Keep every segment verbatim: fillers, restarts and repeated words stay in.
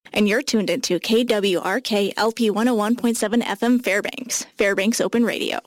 And you're tuned into K W R K L P one oh one point seven F M Fairbanks, Fairbanks Open Radio.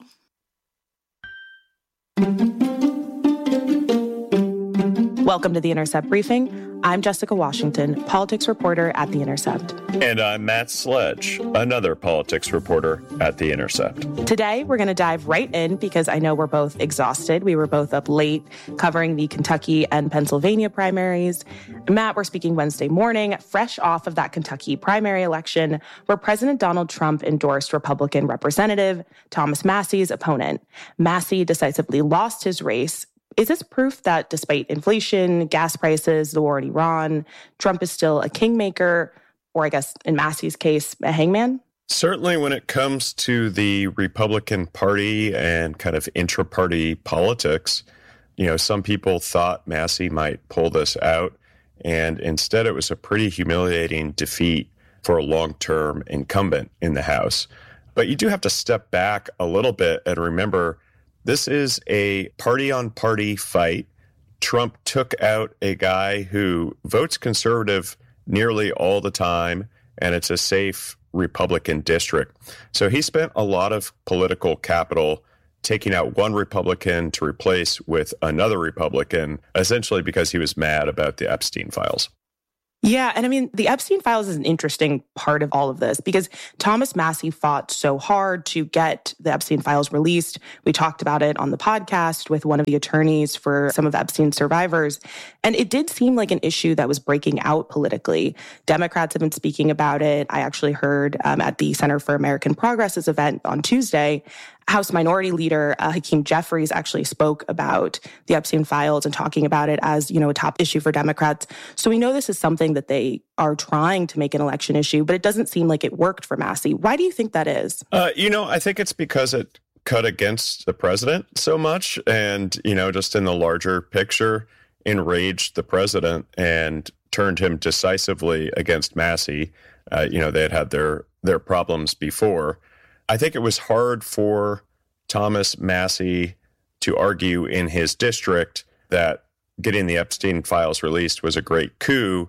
Welcome to The Intercept Briefing. I'm Jessica Washington, politics reporter at The Intercept. And I'm Matt Sledge, another politics reporter at The Intercept. Today, we're going to dive right in because I know we're both exhausted. We were both up late covering the Kentucky and Pennsylvania primaries. Matt, we're speaking Wednesday morning, fresh off of that Kentucky primary election where President Donald Trump endorsed Republican Representative Thomas Massie's opponent. Massie decisively lost his race. Is this proof that despite inflation, gas prices, the war in Iran, Trump is still a kingmaker, or I guess in Massie's case, a hangman? Certainly when it comes to the Republican Party and kind of intra-party politics, you know, some people thought Massie might pull this out, and instead it was a pretty humiliating defeat for a long-term incumbent in the House. But you do have to step back a little bit and remember this is a party-on-party fight. Trump took out a guy who votes conservative nearly all the time, and it's a safe Republican district. So he spent a lot of political capital taking out one Republican to replace with another Republican, essentially because he was mad about the Epstein files. Yeah, and I mean, the Epstein files is an interesting part of all of this because Thomas Massie fought so hard to get the Epstein files released. We talked about it on the podcast with one of the attorneys for some of Epstein survivors. And it did seem like an issue that was breaking out politically. Democrats have been speaking about it. I actually heard um, at the Center for American Progress's event on Tuesday, House Minority Leader uh, Hakeem Jeffries actually spoke about the Epstein files and talking about it as, you know, a top issue for Democrats. So we know this is something that they are trying to make an election issue, but it doesn't seem like it worked for Massie. Why do you think that is? Uh, you know, I think it's because it cut against the president so much and, you know, just in the larger picture, enraged the president and turned him decisively against Massie. Uh, you know, they had had their, their problems before. I think it was hard for Thomas Massie to argue in his district that getting the Epstein files released was a great coup,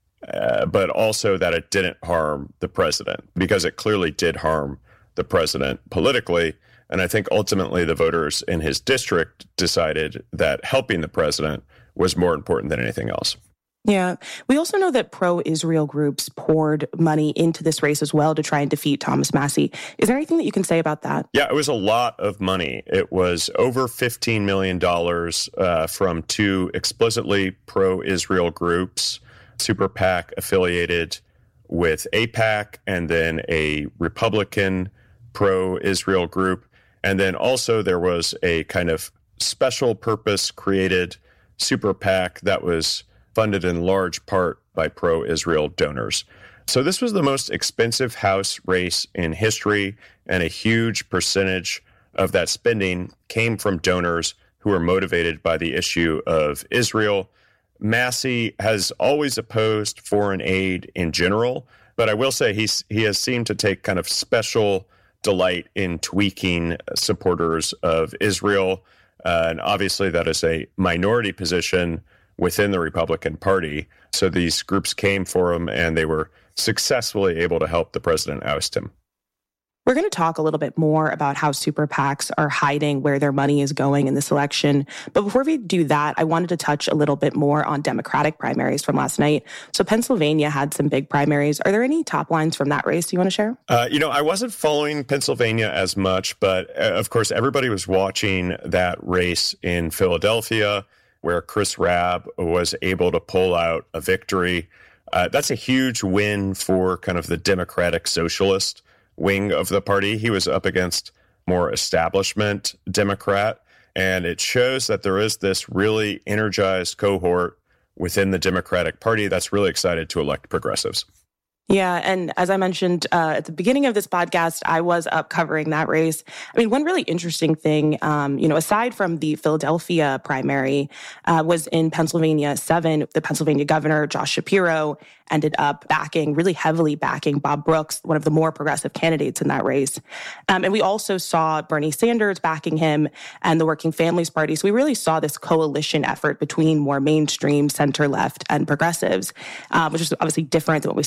uh, but also that it didn't harm the president, because it clearly did harm the president politically. And I think ultimately the voters in his district decided that helping the president was more important than anything else. Yeah. We also know that pro-Israel groups poured money into this race as well to try and defeat Thomas Massie. Is there anything that you can say about that? Yeah, it was a lot of money. It was over fifteen million dollars uh, from two explicitly pro-Israel groups, Super PAC affiliated with AIPAC, and then a Republican pro-Israel group. And then also there was a kind of special purpose created Super PAC that was funded in large part by pro-Israel donors. So this was the most expensive House race in history, and a huge percentage of that spending came from donors who were motivated by the issue of Israel. Massie has always opposed foreign aid in general, but I will say he's, he has seemed to take kind of special delight in tweaking supporters of Israel. Uh, and obviously that is a minority position within the Republican Party. So these groups came for him, and they were successfully able to help the president oust him. We're going to talk a little bit more about how super PACs are hiding where their money is going in this election. But before we do that, I wanted to touch a little bit more on Democratic primaries from last night. So Pennsylvania had some big primaries. Are there any top lines from that race you want to share? Uh, you know, I wasn't following Pennsylvania as much, but uh, of course, everybody was watching that race in Philadelphia, where Chris Rabb was able to pull out a victory. Uh, that's a huge win for kind of the Democratic Socialist wing of the party. He was up against more establishment Democrat, and it shows that there is this really energized cohort within the Democratic Party that's really excited to elect progressives. Yeah, and as I mentioned uh, at the beginning of this podcast, I was up covering that race. I mean, one really interesting thing, um, you know, aside from the Philadelphia primary, uh, was in Pennsylvania seven, the Pennsylvania governor, Josh Shapiro, ended up backing, really heavily backing Bob Brooks, one of the more progressive candidates in that race. Um, and we also saw Bernie Sanders backing him and the Working Families Party. So we really saw this coalition effort between more mainstream, center-left, and progressives, uh, which is obviously different than what we saw in Philadelphia.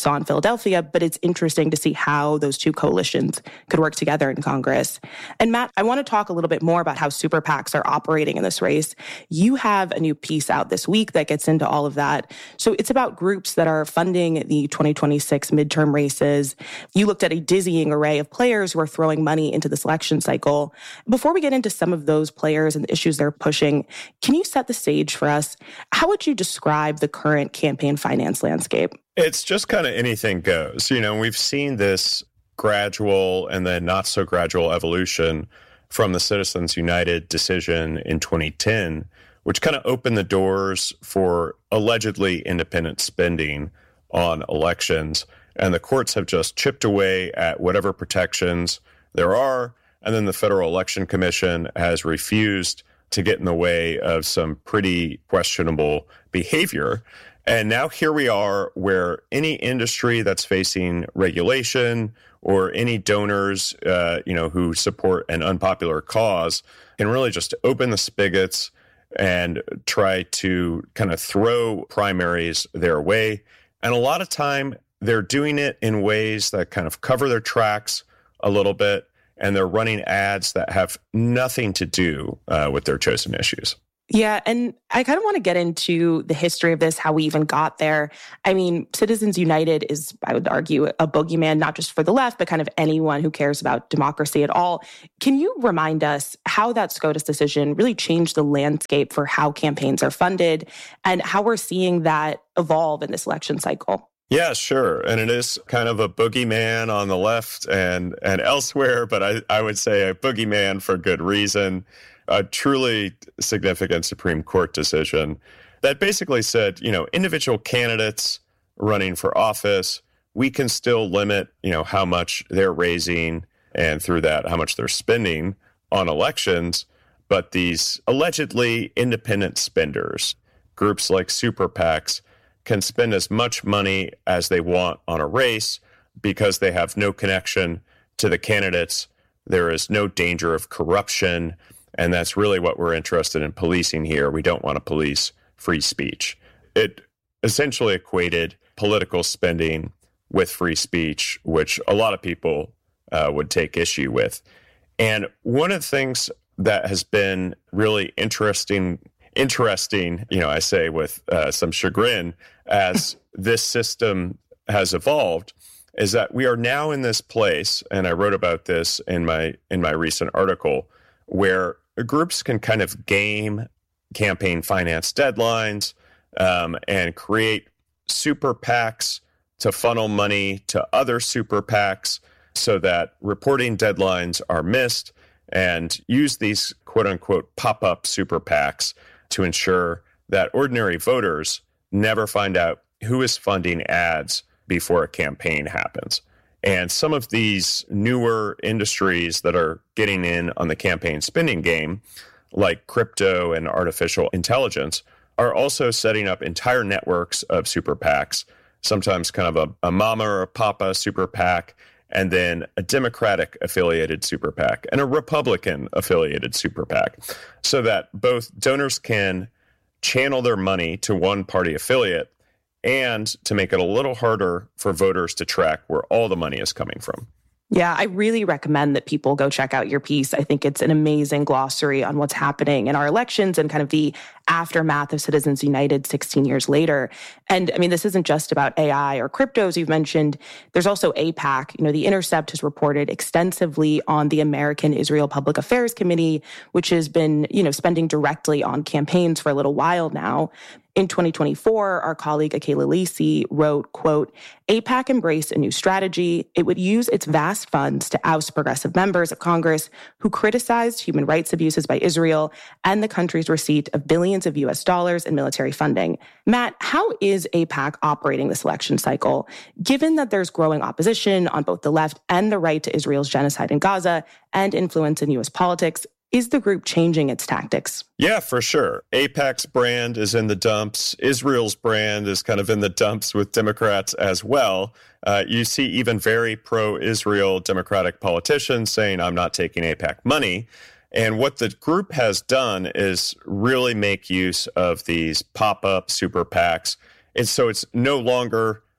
Philadelphia, but it's interesting to see how those two coalitions could work together in Congress. And Matt, I want to talk a little bit more about how super PACs are operating in this race. You have a new piece out this week that gets into all of that. So it's about groups that are funding the twenty twenty-six midterm races. You looked at a dizzying array of players who are throwing money into this election cycle. Before we get into some of those players and the issues they're pushing, can you set the stage for us? How would you describe the current campaign finance landscape? It's just kind of anything goes. You know, we've seen this gradual and then not so gradual evolution from the Citizens United decision in twenty ten, which kind of opened the doors for allegedly independent spending on elections. And the courts have just chipped away at whatever protections there are. And then the Federal Election Commission has refused to get in the way of some pretty questionable behavior. And now here we are where any industry that's facing regulation or any donors, uh, you know, who support an unpopular cause can really just open the spigots and try to kind of throw primaries their way. And a lot of time they're doing it in ways that kind of cover their tracks a little bit, and they're running ads that have nothing to do uh, with their chosen issues. Yeah, and I kind of want to get into the history of this, how we even got there. I mean, Citizens United is, I would argue, a boogeyman, not just for the left, but kind of anyone who cares about democracy at all. Can you remind us how that SCOTUS decision really changed the landscape for how campaigns are funded and how we're seeing that evolve in this election cycle? Yeah, sure. And it is kind of a boogeyman on the left and, and elsewhere, but I, I would say a boogeyman for good reason. A truly significant Supreme Court decision that basically said, you know, individual candidates running for office, we can still limit, you know, how much they're raising and through that, how much they're spending on elections. But these allegedly independent spenders, groups like super PACs, can spend as much money as they want on a race because they have no connection to the candidates. There is no danger of corruption. And that's really what we're interested in policing here. We don't want to police free speech. It essentially equated political spending with free speech, which a lot of people uh, would take issue with. And one of the things that has been really interesting, interesting, you know, I say with uh, some chagrin, as this system has evolved, is that we are now in this place, and I wrote about this in my in my recent article, where groups can kind of game campaign finance deadlines um, and create super PACs to funnel money to other super PACs so that reporting deadlines are missed, and use these quote unquote pop-up super PACs to ensure that ordinary voters never find out who is funding ads before a campaign happens. And some of these newer industries that are getting in on the campaign spending game, like crypto and artificial intelligence, are also setting up entire networks of super PACs, sometimes kind of a, a mama or a papa super PAC, and then a Democratic affiliated super PAC and a Republican affiliated super PAC, so that both donors can channel their money to one party affiliate and to make it a little harder for voters to track where all the money is coming from. Yeah, I really recommend that people go check out your piece. I think it's an amazing glossary on what's happening in our elections and kind of the aftermath of Citizens United sixteen years later. And I mean, this isn't just about A I or cryptos you've mentioned. There's also AIPAC. You know, The Intercept has reported extensively on the American Israel Public Affairs Committee, which has been, you know, spending directly on campaigns for a little while now. In twenty twenty-four, our colleague Akela Lacey wrote, quote, AIPAC embraced a new strategy. It would use its vast funds to oust progressive members of Congress who criticized human rights abuses by Israel and the country's receipt of billions of U S dollars in military funding. Matt, how is AIPAC operating this election cycle, given that there's growing opposition on both the left and the right to Israel's genocide in Gaza and influence in U S politics? Is the group changing its tactics? Yeah, for sure. AIPAC's brand is in the dumps. Israel's brand is kind of in the dumps with Democrats as well. Uh, you see even very pro-Israel Democratic politicians saying, I'm not taking AIPAC money. And what the group has done is really make use of these pop-up super PACs. And so it's no longer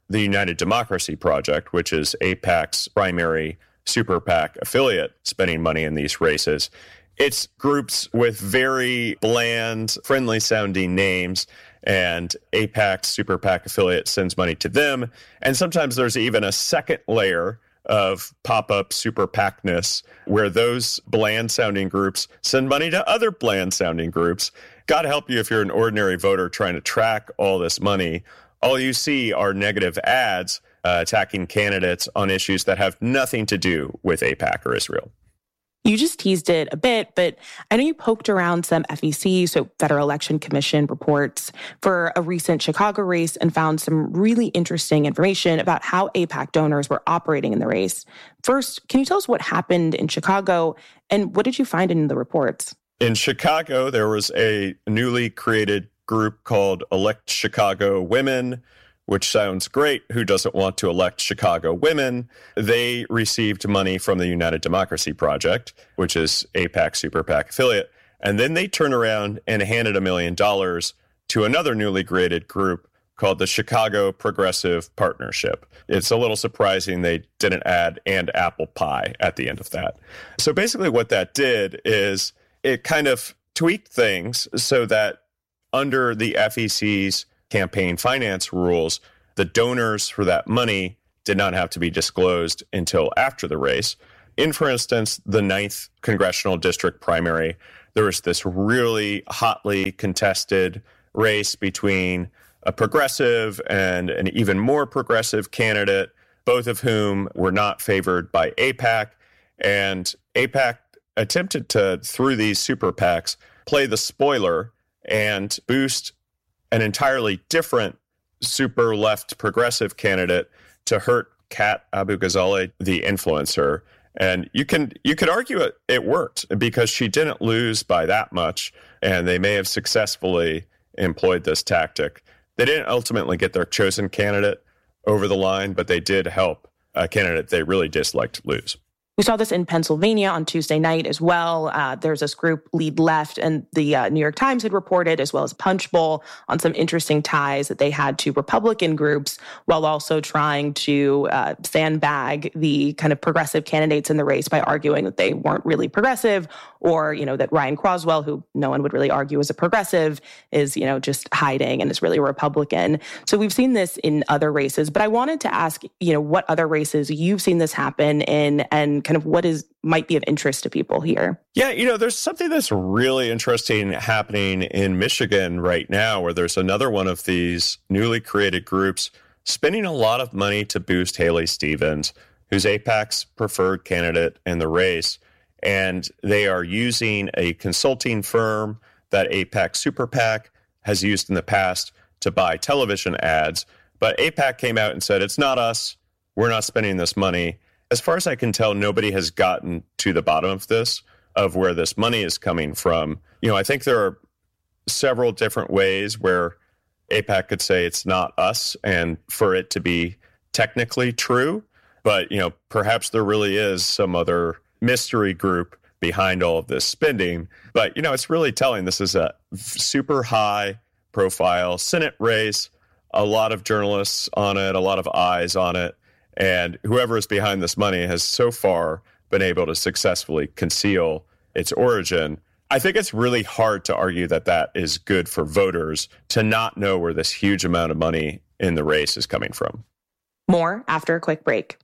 the United Democracy Project, which is AIPAC's primary super PAC affiliate spending money in these races. It's groups with very bland, friendly-sounding names, and AIPAC's super PAC affiliate sends money to them. And sometimes there's even a second layer of pop-up super PAC-ness where those bland-sounding groups send money to other bland-sounding groups. God help you if you're an ordinary voter trying to track all this money. All you see are negative ads uh, attacking candidates on issues that have nothing to do with AIPAC or Israel. You just teased it a bit, but I know you poked around some F E C, so Federal Election Commission reports for a recent Chicago race and found some really interesting information about how AIPAC donors were operating in the race. First, can you tell us what happened in Chicago and what did you find in the reports? In Chicago, there was a newly created group called Elect Chicago Women, which sounds great. Who doesn't want to elect Chicago women? They received money from the United Democracy Project, which is AIPAC's super PAC affiliate. And then they turned around and handed a million dollars to another newly created group called the Chicago Progressive Partnership. It's a little surprising they didn't add and apple pie at the end of that. So basically what that did is it kind of tweaked things so that under the F E C's campaign finance rules, the donors for that money did not have to be disclosed until after the race. In, for instance, the ninth congressional district primary, there was this really hotly contested race between a progressive and an even more progressive candidate, both of whom were not favored by AIPAC. And AIPAC attempted to, through these super PACs, play the spoiler and boost an entirely different super left progressive candidate to hurt Kat Abu-Ghazaleh, the influencer. And you can you could argue it, it worked because she didn't lose by that much, and they may have successfully employed this tactic. They didn't ultimately get their chosen candidate over the line, but they did help a candidate they really disliked lose. We saw this in Pennsylvania on Tuesday night as well. Uh, there's this group, Lead Left, and the uh, New York Times had reported, as well as Punchbowl, on some interesting ties that they had to Republican groups, while also trying to uh, sandbag the kind of progressive candidates in the race by arguing that they weren't really progressive, or, you know, that Ryan Croswell, who no one would really argue is a progressive, is, you know, just hiding and is really a Republican. So we've seen this in other races, but I wanted to ask, you know, what other races you've seen this happen in, and kind of what is might be of interest to people here. Yeah, you know, there's something that's really interesting happening in Michigan right now, where there's another one of these newly created groups spending a lot of money to boost Haley Stevens, who's AIPAC's preferred candidate in the race. And they are using a consulting firm that AIPAC Super PAC has used in the past to buy television ads. But AIPAC came out and said, it's not us. We're not spending this money. As far as I can tell, nobody has gotten to the bottom of this, of where this money is coming from. You know, I think there are several different ways where AIPAC could say it's not us and for it to be technically true. But, you know, perhaps there really is some other mystery group behind all of this spending. But, you know, it's really telling. This is a super high profile Senate race, a lot of journalists on it, a lot of eyes on it. And whoever is behind this money has so far been able to successfully conceal its origin. I think it's really hard to argue that that is good for voters to not know where this huge amount of money in the race is coming from. More after a quick break.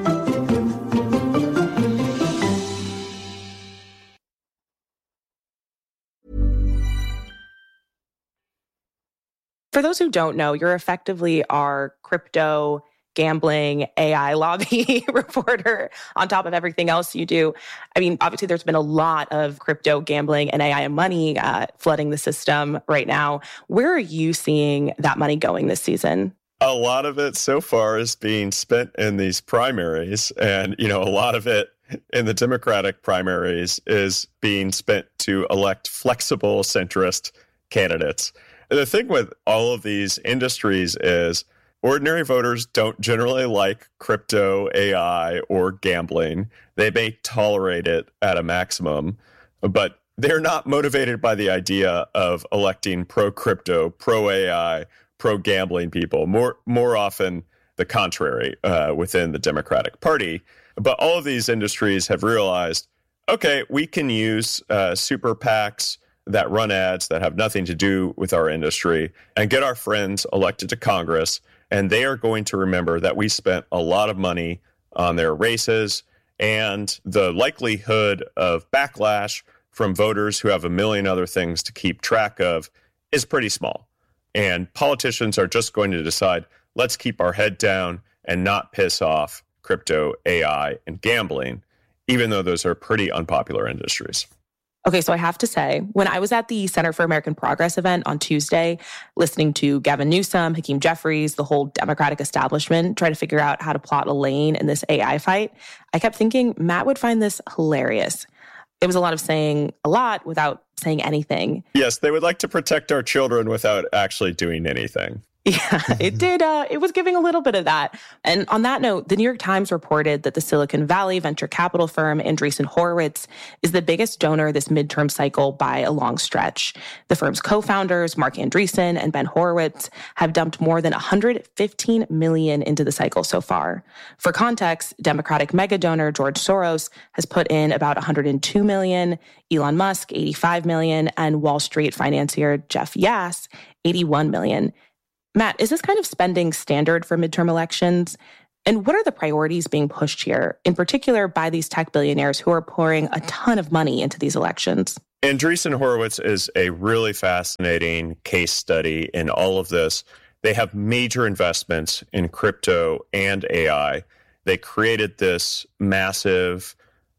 For those who don't know, you're effectively our crypto gambling A I lobby reporter on top of everything else you do. I mean, obviously there's been a lot of crypto gambling and A I money uh, flooding the system right now. Where are you seeing that money going this season? A lot of it so far is being spent in these primaries. And, you know, a lot of it in the Democratic primaries is being spent to elect flexible centrist candidates. The thing with all of these industries is ordinary voters don't generally like crypto, A I, or gambling. They may tolerate it at a maximum, but they're not motivated by the idea of electing pro-crypto, pro-A I, pro-gambling people. More more often, the contrary uh, within the Democratic Party. But all of these industries have realized, okay, we can use uh, super PACs that run ads that have nothing to do with our industry and get our friends elected to Congress. And they are going to remember that we spent a lot of money on their races, and the likelihood of backlash from voters who have a million other things to keep track of is pretty small. And politicians are just going to decide, let's keep our head down and not piss off crypto, A I, and gambling, even though those are pretty unpopular industries. Okay, so I have to say, when I was at the Center for American Progress event on Tuesday, listening to Gavin Newsom, Hakeem Jeffries, the whole Democratic establishment try to figure out how to plot a lane in this A I fight, I kept thinking Matt would find this hilarious. It was a lot of saying a lot without saying anything. Yes, they would like to protect our children without actually doing anything. Yeah, it did. Uh, it was giving a little bit of that. And on that note, the New York Times reported that the Silicon Valley venture capital firm Andreessen Horowitz is the biggest donor this midterm cycle by a long stretch. The firm's co-founders, Marc Andreessen and Ben Horowitz, have dumped more than one hundred fifteen million dollars into the cycle so far. For context, Democratic mega donor George Soros has put in about one hundred two million dollars, Elon Musk eighty-five million dollars, and Wall Street financier Jeff Yass eighty-one million dollars. Matt, is this kind of spending standard for midterm elections? And what are the priorities being pushed here, in particular by these tech billionaires who are pouring a ton of money into these elections? Andreessen Horowitz is a really fascinating case study in all of this. They have major investments in crypto and A I. They created this massive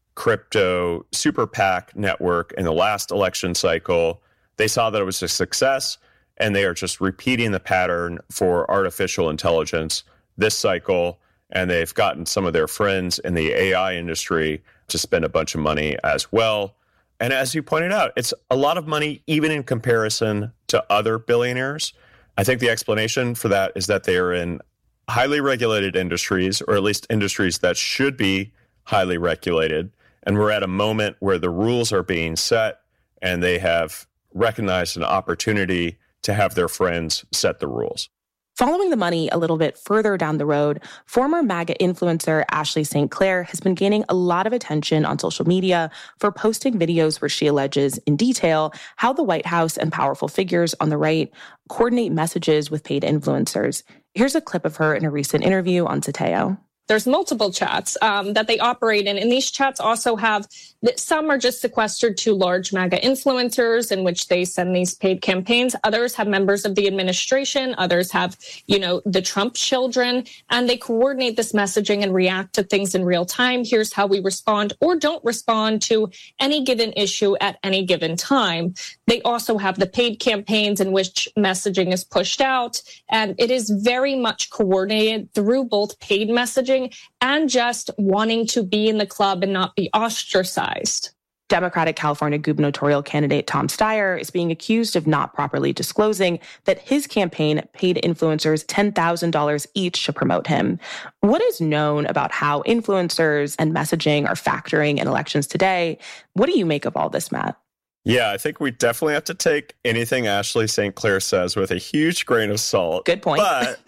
crypto super PAC network in the last election cycle. They saw that it was a success, and they are just repeating the pattern for artificial intelligence this cycle. And they've gotten some of their friends in the A I industry to spend a bunch of money as well. And as you pointed out, it's a lot of money, even in comparison to other billionaires. I think the explanation for that is that they are in highly regulated industries, or at least industries that should be highly regulated. And we're at a moment where the rules are being set, and they have recognized an opportunity to have their friends set the rules. Following the money a little bit further down the road, former MAGA influencer Ashley Saint Clair has been gaining a lot of attention on social media for posting videos where she alleges in detail how the White House and powerful figures on the right coordinate messages with paid influencers. Here's a clip of her in a recent interview on Sateo. There's multiple chats um, that they operate in. And these chats also have, some are just sequestered to large MAGA influencers in which they send these paid campaigns. Others have members of the administration. Others have, you know, the Trump children. And they coordinate this messaging and react to things in real time. Here's how we respond or don't respond to any given issue at any given time. They also have the paid campaigns in which messaging is pushed out. And it is very much coordinated through both paid messaging and just wanting to be in the club and not be ostracized. Democratic California gubernatorial candidate Tom Steyer is being accused of not properly disclosing that his campaign paid influencers ten thousand dollars each to promote him. What is known about how influencers and messaging are factoring in elections today? What do you make of all this, Matt? Yeah, I think we definitely have to take anything Ashley Saint Clair says with a huge grain of salt. Good point. But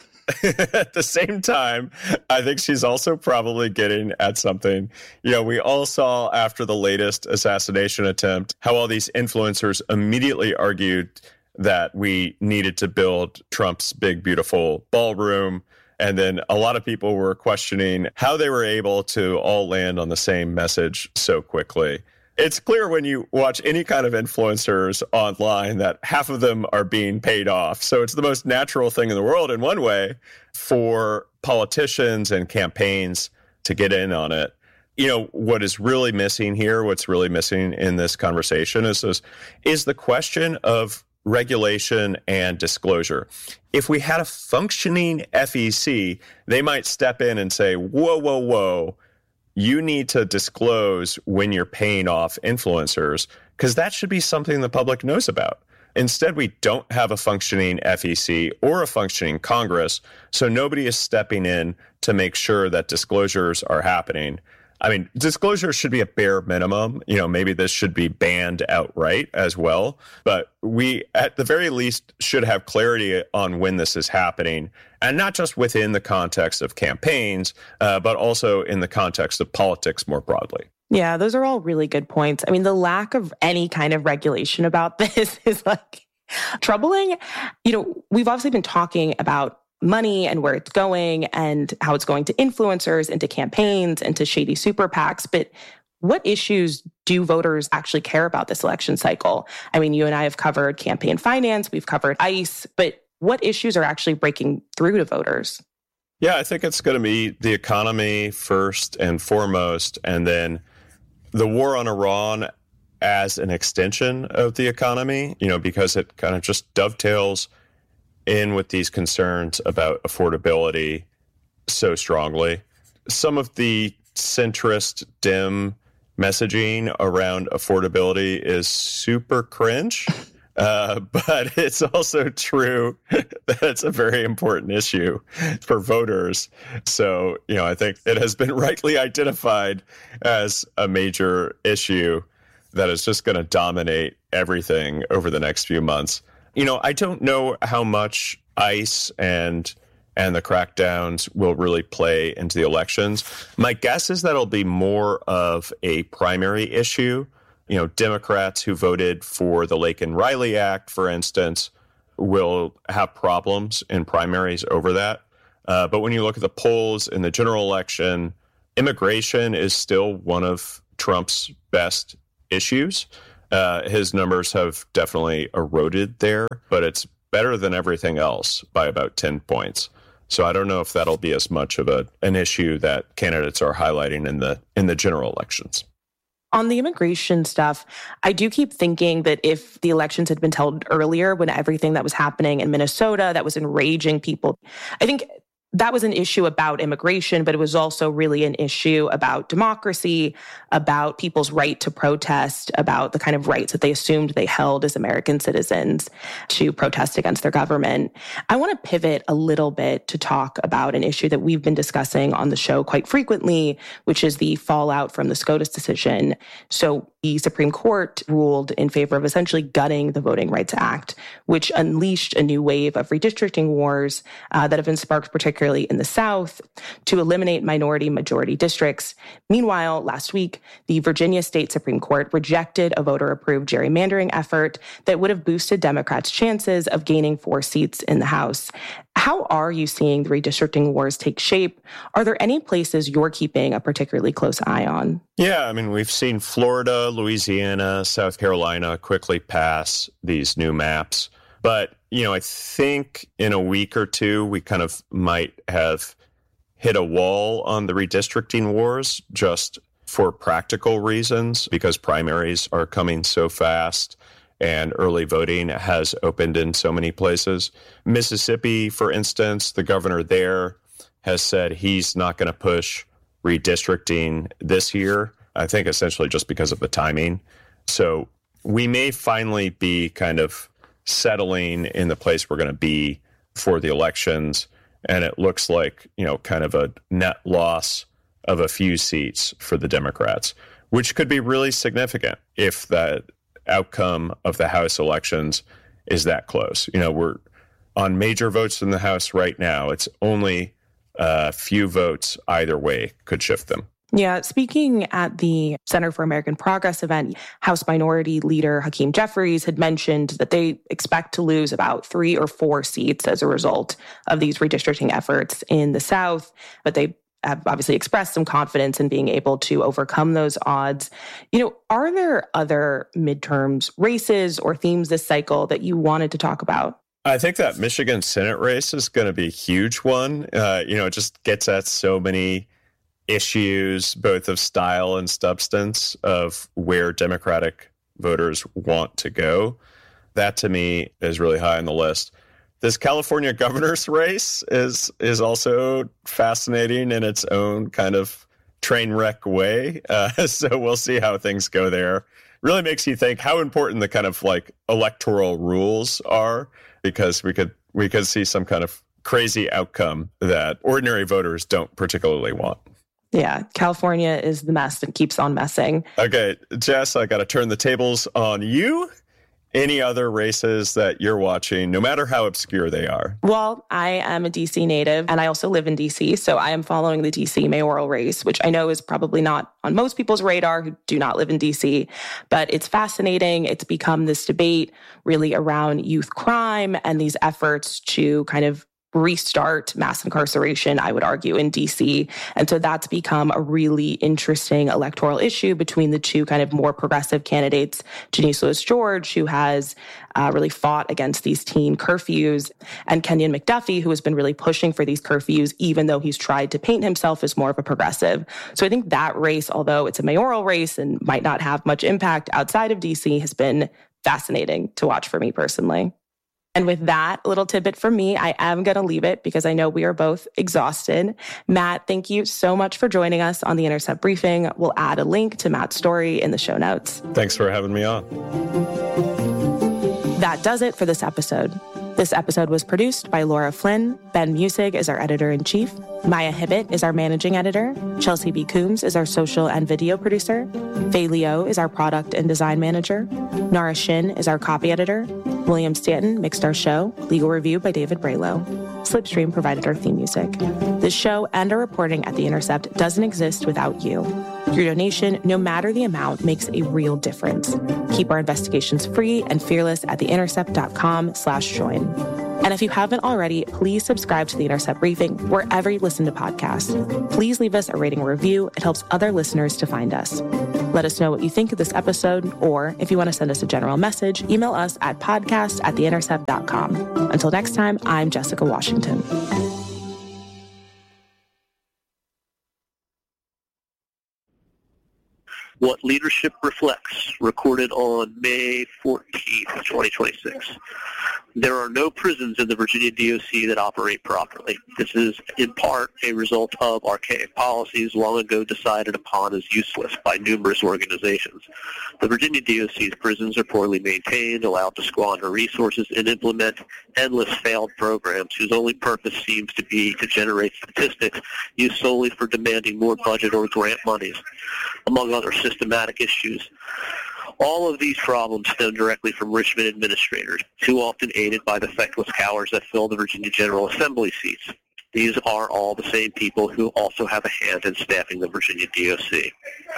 at the same time, I think she's also probably getting at something. You know, we all saw after the latest assassination attempt how all these influencers immediately argued that we needed to build Trump's big, beautiful ballroom. And then a lot of people were questioning how they were able to all land on the same message so quickly. It's clear when you watch any kind of influencers online that half of them are being paid off. So it's the most natural thing in the world in one way for politicians and campaigns to get in on it. You know, what is really missing here, what's really missing in this conversation is this, is the question of regulation and disclosure. If we had a functioning F E C, they might step in and say, whoa, whoa, whoa. You need to disclose when you're paying off influencers, because that should be something the public knows about. Instead, we don't have a functioning F E C or a functioning Congress, so nobody is stepping in to make sure that disclosures are happening. I mean, disclosure should be a bare minimum. You know, maybe this should be banned outright as well. But we, at the very least, should have clarity on when this is happening, and not just within the context of campaigns, uh, but also in the context of politics more broadly. Yeah, those are all really good points. I mean, the lack of any kind of regulation about this is like troubling. You know, we've obviously been talking about money and where it's going and how it's going to influencers, into campaigns, into shady super PACs. But what issues do voters actually care about this election cycle? I mean, you and I have covered campaign finance, we've covered ICE, but what issues are actually breaking through to voters? Yeah, I think it's going to be the economy first and foremost, and then the war on Iran as an extension of the economy, you know, because it kind of just dovetails in with these concerns about affordability so strongly. Some of the centrist dim messaging around affordability is super cringe, uh, but it's also true that it's a very important issue for voters. So, you know, I think it has been rightly identified as a major issue that is just going to dominate everything over the next few months. You know, I don't know how much ICE and and the crackdowns will really play into the elections. My guess is that it'll be more of a primary issue. You know, Democrats who voted for the Laken-Riley Act, for instance, will have problems in primaries over that. Uh, but when you look at the polls in the general election, immigration is still one of Trump's best issues. Uh, his numbers have definitely eroded there, but it's better than everything else by about ten points. So I don't know if that'll be as much of a an issue that candidates are highlighting in the in the general elections. On the immigration stuff, I do keep thinking that if the elections had been held earlier, when everything that was happening in Minnesota that was enraging people, I think that was an issue about immigration, but it was also really an issue about democracy, about people's right to protest, about the kind of rights that they assumed they held as American citizens to protest against their government. I want to pivot a little bit to talk about an issue that we've been discussing on the show quite frequently, which is the fallout from the SCOTUS decision. So the Supreme Court ruled in favor of essentially gutting the Voting Rights Act, which unleashed a new wave of redistricting wars uh, that have been sparked particularly in the South to eliminate minority majority districts. Meanwhile, last week, the Virginia State Supreme Court rejected a voter-approved gerrymandering effort that would have boosted Democrats' chances of gaining four seats in the House. How are you seeing the redistricting wars take shape? Are there any places you're keeping a particularly close eye on? Yeah, I mean, we've seen Florida, Louisiana, South Carolina quickly pass these new maps. But, you know, I think in a week or two, we kind of might have hit a wall on the redistricting wars just for practical reasons, because primaries are coming so fast and early voting has opened in so many places. Mississippi, for instance, the governor there has said he's not going to push redistricting this year, I think essentially just because of the timing. So we may finally be kind of settling in the place we're going to be for the elections. And it looks like, you know, kind of a net loss of a few seats for the Democrats, which could be really significant if that outcome of the House elections is that close. You know, we're on major votes in the House right now. It's only a few votes either way could shift them. Yeah, speaking at the Center for American Progress event, House Minority Leader Hakeem Jeffries had mentioned that they expect to lose about three or four seats as a result of these redistricting efforts in the South, but they have obviously expressed some confidence in being able to overcome those odds. You know, are there other midterms races or themes this cycle that you wanted to talk about? I think that Michigan Senate race is going to be a huge one. Uh, you know, it just gets at so many issues, both of style and substance, of where Democratic voters want to go. That, to me, is really high on the list. This California governor's race is is also fascinating in its own kind of train wreck way. Uh, so we'll see how things go there. Really makes you think how important the kind of like electoral rules are, because we could we could see some kind of crazy outcome that ordinary voters don't particularly want. Yeah, California is the mess and keeps on messing. Okay, Jess, I got to turn the tables on you. Any other races that you're watching, no matter how obscure they are? Well, I am a D C native, and I also live in D C, so I am following the D C mayoral race, which I know is probably not on most people's radar who do not live in D C, but it's fascinating. It's become this debate really around youth crime and these efforts to kind of restart mass incarceration, I would argue, in D C. And so that's become a really interesting electoral issue between the two kind of more progressive candidates, Janice Lewis-George, who has uh, really fought against these teen curfews, and Kenyon McDuffie, who has been really pushing for these curfews, even though he's tried to paint himself as more of a progressive. So I think that race, although it's a mayoral race and might not have much impact outside of D C, has been fascinating to watch for me personally. And with that little tidbit from me, I am going to leave it because I know we are both exhausted. Matt, thank you so much for joining us on the Intercept Briefing. We'll add a link to Matt's story in the show notes. Thanks for having me on. That does it for this episode. This episode was produced by Laura Flynn. Ben Musig is our editor-in-chief. Maya Hibbett is our managing editor. Chelsea B. Coombs is our social and video producer. Faye Leo is our product and design manager. Nara Shin is our copy editor. William Stanton mixed our show. Legal review by David Braylow. Slipstream provided our theme music. This show and our reporting at The Intercept doesn't exist without you. Your donation, no matter the amount, makes a real difference. Keep our investigations free and fearless at theintercept.com slash join. And if you haven't already, please subscribe to The Intercept Briefing wherever you listen to podcasts. Please leave us a rating or review. It helps other listeners to find us. Let us know what you think of this episode, or if you want to send us a general message, email us at podcast at theintercept dot com. Until next time, I'm Jessica Washington. What Leadership Reflects, recorded on May fourteenth, twenty twenty-six. There are no prisons in the Virginia D O C that operate properly. This is, in part, a result of archaic policies long ago decided upon as useless by numerous organizations. The Virginia D O C's prisons are poorly maintained, allowed to squander resources, and implement endless failed programs whose only purpose seems to be to generate statistics used solely for demanding more budget or grant monies, among other systematic issues. All of these problems stem directly from Richmond administrators, too often aided by the feckless cowards that fill the Virginia General Assembly seats. These are all the same people who also have a hand in staffing the Virginia D O C.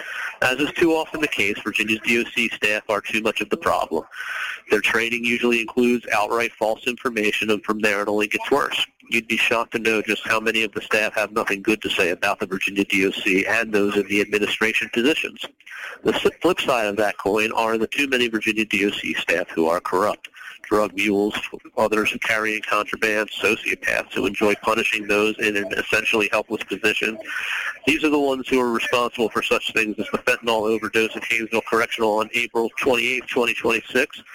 As is too often the case, Virginia's D O C staff are too much of the problem. Their training usually includes outright false information, and from there it only gets worse. You'd be shocked to know just how many of the staff have nothing good to say about the Virginia D O C and those in the administration positions. The flip side of that coin are the too many Virginia D O C staff who are corrupt. Drug mules, others carrying contraband, sociopaths who enjoy punishing those in an essentially helpless position. These are the ones who are responsible for such things as the fentanyl overdose at Haynesville Correctional on April twenty-eighth, twenty twenty-six.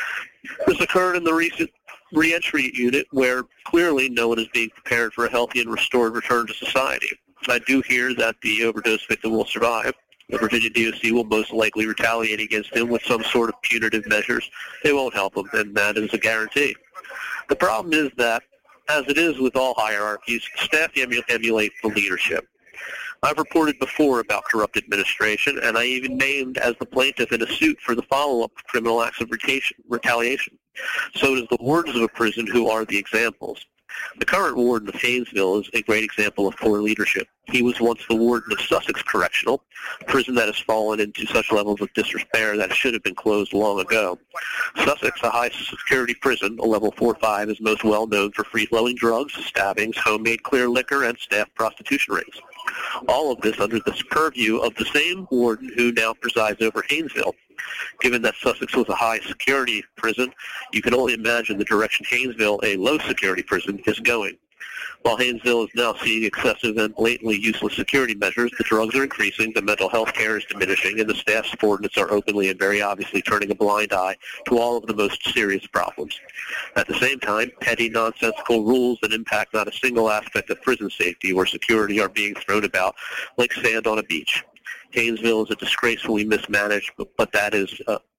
This occurred in the recent reentry unit where clearly no one is being prepared for a healthy and restored return to society. I do hear that the overdose victim will survive. The Virginia D O C will most likely retaliate against him with some sort of punitive measures. It won't help him, and that is a guarantee. The problem is that, as it is with all hierarchies, staff emu- emulate the leadership. I've reported before about corrupt administration, and I even named as the plaintiff in a suit for the follow-up criminal acts of retaliation. So does the wardens of a prison, who are the examples. The current warden of Haynesville is a great example of poor leadership. He was once the warden of Sussex Correctional, a prison that has fallen into such levels of disrepair that it should have been closed long ago. Sussex, a high-security prison, a level four five, is most well known for free-flowing drugs, stabbings, homemade clear liquor, and staff prostitution rings. All of this under the purview of the same warden who now presides over Haynesville. Given that Sussex was a high-security prison, you can only imagine the direction Haynesville, a low-security prison, is going. While Haynesville is now seeing excessive and blatantly useless security measures, the drugs are increasing, the mental health care is diminishing, and the staff subordinates are openly and very obviously turning a blind eye to all of the most serious problems. At the same time, petty, nonsensical rules that impact not a single aspect of prison safety or security are being thrown about like sand on a beach. Haynesville is a disgracefully mismanaged, but, but that is uh,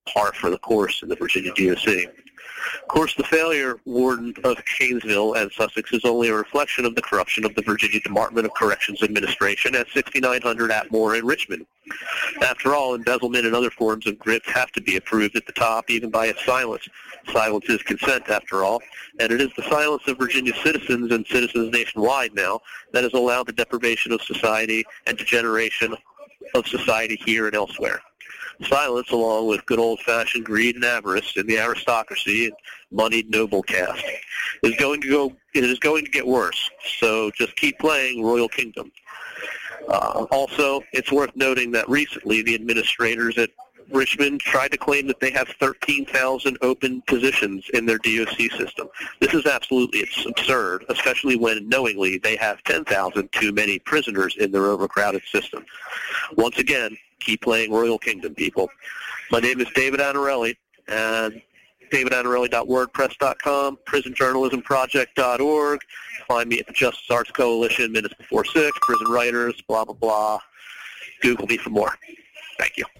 par for the course in the Virginia D O C. Of course, the failure, Warden of Haynesville and Sussex, is only a reflection of the corruption of the Virginia Department of Corrections Administration at sixty-nine hundred Atmore in Richmond. After all, embezzlement and other forms of grift have to be approved at the top, even by its silence. Silence is consent, after all, and it is the silence of Virginia citizens and citizens nationwide now that has allowed the deprivation of society and degeneration of society here and elsewhere. Silence, along with good old-fashioned greed and avarice in the aristocracy and moneyed noble caste, is going to go. It is going to get worse. So just keep playing Royal Kingdom. Uh, also, it's worth noting that recently the administrators at Richmond tried to claim that they have thirteen thousand open positions in their D O C system. This is absolutely it's absurd, especially when knowingly they have ten thousand too many prisoners in their overcrowded system. Once again, keep playing Royal Kingdom, people. My name is David Anarelli, and david anarelli dot wordpress dot com, prison journalism project dot org. Find me at the Justice Arts Coalition, Minutes Before Six, Prison Writers, blah, blah, blah. Google me for more. Thank you.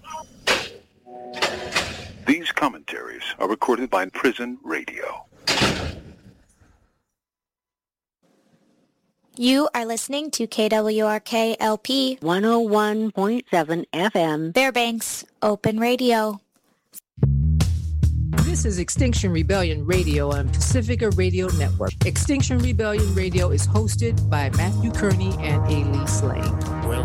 These commentaries are recorded by Prison Radio. You are listening to K W R K L P one oh one point seven F M, Fairbanks Open Radio. This is Extinction Rebellion Radio on Pacifica Radio Network. Extinction Rebellion Radio is hosted by Matthew Kearney and Elise Lane.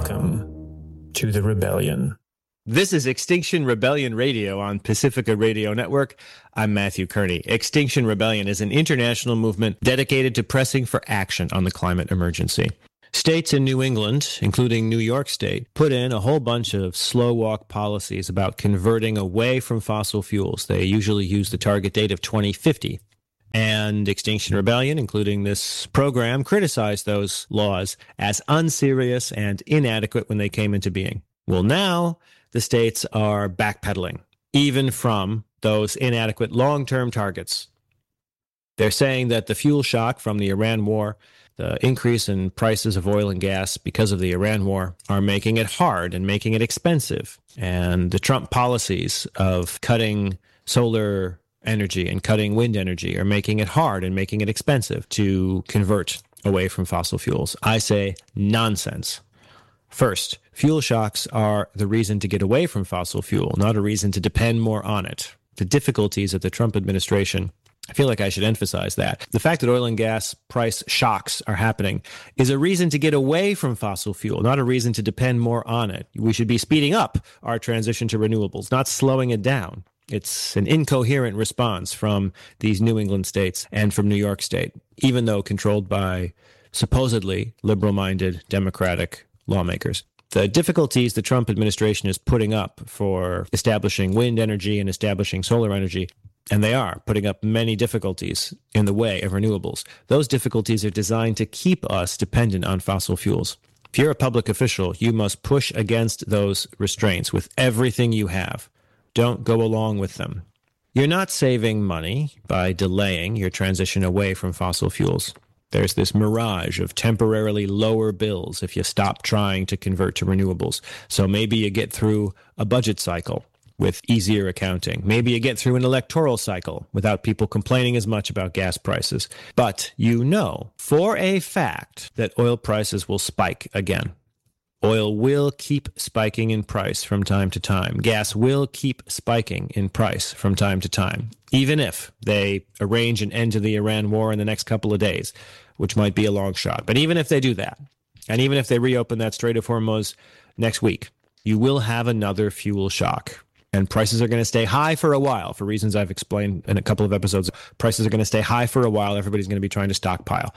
Welcome to the rebellion. This is Extinction Rebellion Radio on Pacifica Radio Network. I'm Matthew Kearney. Extinction Rebellion is an international movement dedicated to pressing for action on the climate emergency. States in New England, including New York State, put in a whole bunch of slow walk policies about converting away from fossil fuels. They usually use the target date of twenty fifty. And Extinction Rebellion, including this program, criticized those laws as unserious and inadequate when they came into being. Well, now the states are backpedaling, even from those inadequate long-term targets. They're saying that the fuel shock from the Iran war, the increase in prices of oil and gas because of the Iran war, are making it hard and making it expensive. And the Trump policies of cutting solar energy and cutting wind energy are making it hard and making it expensive to convert away from fossil fuels. I say nonsense. First, fuel shocks are the reason to get away from fossil fuel, not a reason to depend more on it. The difficulties of the Trump administration, I feel like I should emphasize that. The fact that oil and gas price shocks are happening is a reason to get away from fossil fuel, not a reason to depend more on it. We should be speeding up our transition to renewables, not slowing it down. It's an incoherent response from these New England states and from New York State, even though controlled by supposedly liberal-minded Democratic lawmakers. The difficulties the Trump administration is putting up for establishing wind energy and establishing solar energy, and they are putting up many difficulties in the way of renewables. Those difficulties are designed to keep us dependent on fossil fuels. If you're a public official, you must push against those restraints with everything you have. Don't go along with them. You're not saving money by delaying your transition away from fossil fuels. There's this mirage of temporarily lower bills if you stop trying to convert to renewables. So maybe you get through a budget cycle with easier accounting. Maybe you get through an electoral cycle without people complaining as much about gas prices. But you know for a fact that oil prices will spike again. Oil will keep spiking in price from time to time. Gas will keep spiking in price from time to time, even if they arrange an end to the Iran war in the next couple of days, which might be a long shot. But even if they do that, and even if they reopen that Strait of Hormuz next week, you will have another fuel shock. And prices are going to stay high for a while, for reasons I've explained in a couple of episodes. Prices are going to stay high for a while. Everybody's going to be trying to stockpile.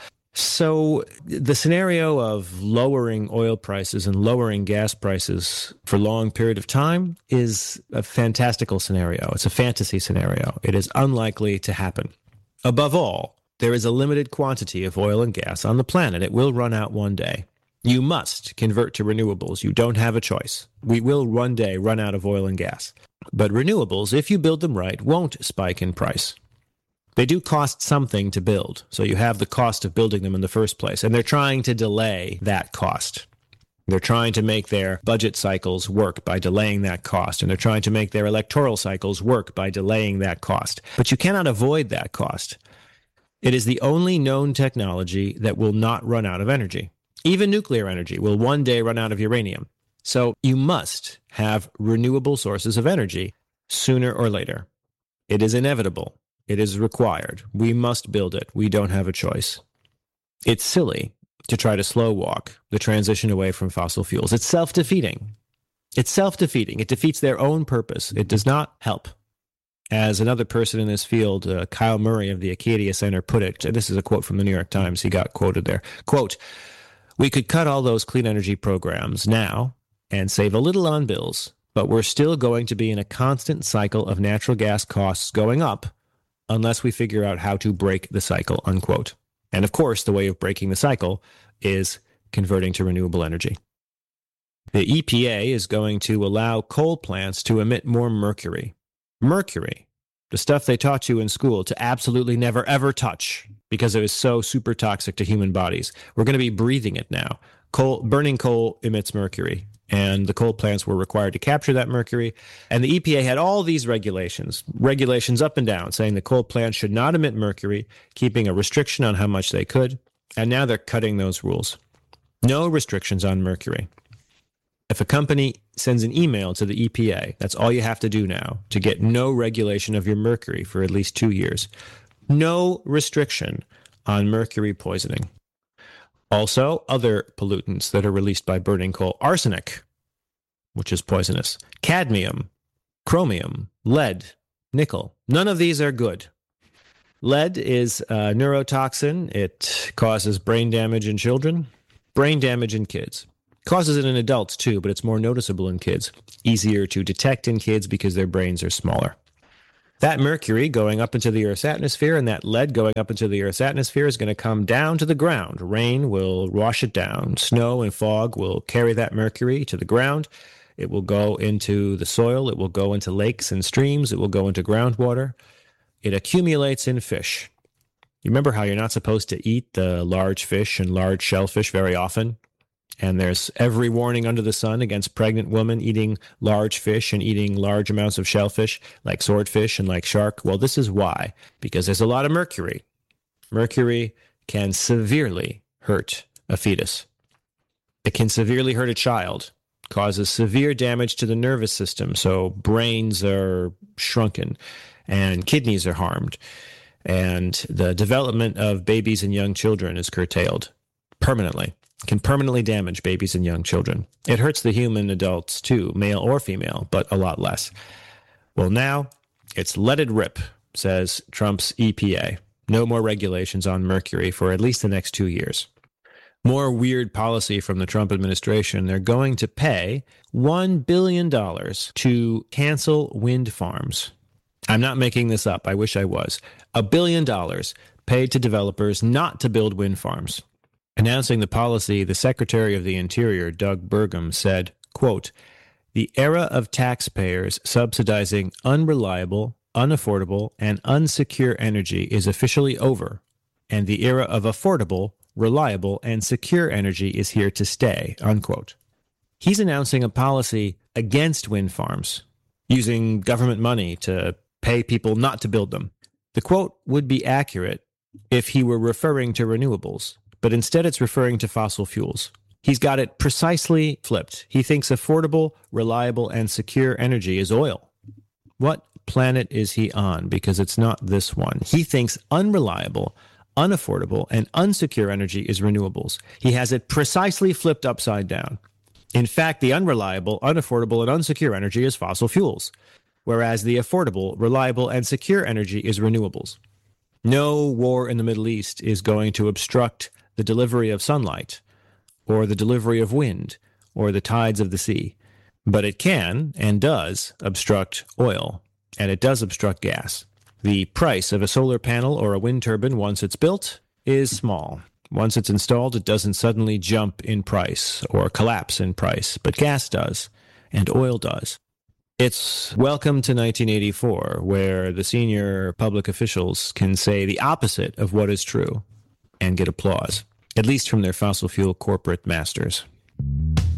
So the scenario of lowering oil prices and lowering gas prices for a long period of time is a fantastical scenario. It's a fantasy scenario. It is unlikely to happen. Above all, there is a limited quantity of oil and gas on the planet. It will run out one day. You must convert to renewables. You don't have a choice. We will one day run out of oil and gas. But renewables, if you build them right, won't spike in price. They do cost something to build, so you have the cost of building them in the first place, and they're trying to delay that cost. They're trying to make their budget cycles work by delaying that cost, and they're trying to make their electoral cycles work by delaying that cost. But you cannot avoid that cost. It is the only known technology that will not run out of energy. Even nuclear energy will one day run out of uranium. So you must have renewable sources of energy sooner or later. It is inevitable. It is required. We must build it. We don't have a choice. It's silly to try to slow walk the transition away from fossil fuels. It's self-defeating. It's self-defeating. It defeats their own purpose. It does not help. As another person in this field, uh, Kyle Murray of the Acadia Center, put it, and this is a quote from the New York Times, he got quoted there, quote, "We could cut all those clean energy programs now and save a little on bills, but we're still going to be in a constant cycle of natural gas costs going up unless we figure out how to break the cycle," unquote. And of course, the way of breaking the cycle is converting to renewable energy. The E P A is going to allow coal plants to emit more mercury. Mercury, the stuff they taught you in school to absolutely never, ever touch because it was so super toxic to human bodies. We're going to be breathing it now. Coal, burning coal emits mercury, and the coal plants were required to capture that mercury. And the E P A had all these regulations, regulations up and down, saying the coal plants should not emit mercury, keeping a restriction on how much they could. And now they're cutting those rules. No restrictions on mercury. If a company sends an email to the E P A, that's all you have to do now to get no regulation of your mercury for at least two years. No restriction on mercury poisoning. Also, other pollutants that are released by burning coal: arsenic, which is poisonous, cadmium, chromium, lead, nickel. None of these are good. Lead is a neurotoxin. It causes brain damage in children, brain damage in kids. Causes it in adults too, but it's more noticeable in kids. Easier to detect in kids because their brains are smaller. That mercury going up into the Earth's atmosphere and that lead going up into the Earth's atmosphere is going to come down to the ground. Rain will wash it down. Snow and fog will carry that mercury to the ground. It will go into the soil. It will go into lakes and streams. It will go into groundwater. It accumulates in fish. You remember how you're not supposed to eat the large fish and large shellfish very often? And there's every warning under the sun against pregnant women eating large fish and eating large amounts of shellfish, like swordfish and like shark. Well, this is why. Because there's a lot of mercury. Mercury can severely hurt a fetus. It can severely hurt a child. Causes severe damage to the nervous system. So brains are shrunken and kidneys are harmed. And the development of babies and young children is curtailed permanently. Can permanently damage babies and young children. It hurts the human adults too, male or female, but a lot less. Well, now it's let it rip, says Trump's E P A. No more regulations on mercury for at least the next two years. More weird policy from the Trump administration. They're going to pay one billion dollars to cancel wind farms. I'm not making this up. I wish I was. A billion dollars paid to developers not to build wind farms. Announcing the policy, the Secretary of the Interior, Doug Burgum, said, quote, "The era of taxpayers subsidizing unreliable, unaffordable, and unsecure energy is officially over, and the era of affordable, reliable, and secure energy is here to stay," unquote. He's announcing a policy against wind farms, using government money to pay people not to build them. The quote would be accurate if he were referring to renewables, but instead it's referring to fossil fuels. He's got it precisely flipped. He thinks affordable, reliable, and secure energy is oil. What planet is he on? Because it's not this one. He thinks unreliable, unaffordable, and unsecure energy is renewables. He has it precisely flipped upside down. In fact, the unreliable, unaffordable, and unsecure energy is fossil fuels, whereas the affordable, reliable, and secure energy is renewables. No war in the Middle East is going to obstruct the delivery of sunlight, or the delivery of wind, or the tides of the sea. But it can, and does, obstruct oil, and it does obstruct gas. The price of a solar panel or a wind turbine, once it's built, is small. Once it's installed, it doesn't suddenly jump in price or collapse in price, but gas does, and oil does. It's welcome to nineteen eighty-four, where the senior public officials can say the opposite of what is true and get applause, at least from their fossil fuel corporate masters.